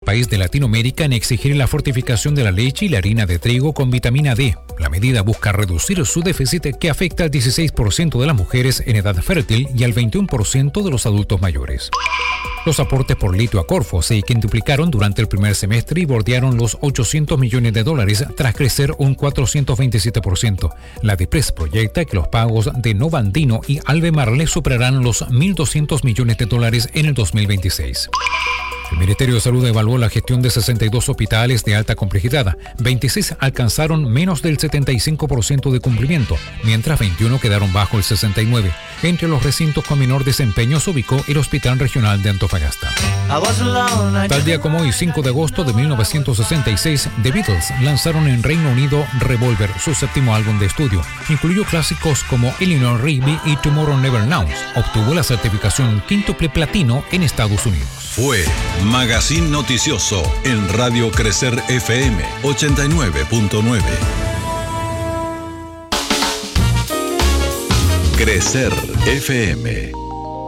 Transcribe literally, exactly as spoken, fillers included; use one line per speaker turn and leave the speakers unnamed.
país de Latinoamérica en exigir la fortificación de la leche y la harina de trigo con vitamina D. La medida busca reducir su déficit que afecta al dieciséis por ciento de las mujeres en edad fértil y al veintiuno por ciento de los adultos mayores. Los aportes por litio a Corfo se quintuplicaron durante el primer semestre y bordearon los ochocientos millones de dólares tras crecer un cuatrocientos veintisiete por ciento. La DIPRES proyecta que los pagos de Novandino y Albemarle superarán los mil doscientos millones de dólares en el dos mil veintiséis. El Ministerio de Salud evaluó la gestión de sesenta y dos hospitales de alta complejidad. veintiséis alcanzaron menos del setenta y cinco por ciento de cumplimiento, mientras veintiuno quedaron bajo el sesenta y nueve por ciento. Entre los recintos con menor desempeño se ubicó el Hospital Regional de Antofagasta. Tal día como hoy, cinco de agosto de mil novecientos sesenta y seis, The Beatles lanzaron en Reino Unido Revolver, su séptimo álbum de estudio. Incluyó clásicos como Eleanor Rigby y Tomorrow Never Knows. Obtuvo la certificación quíntuple platino en Estados Unidos.
Fue Magazine Noticioso en Radio Crecer F M ochenta y nueve punto nueve. Crecer F M.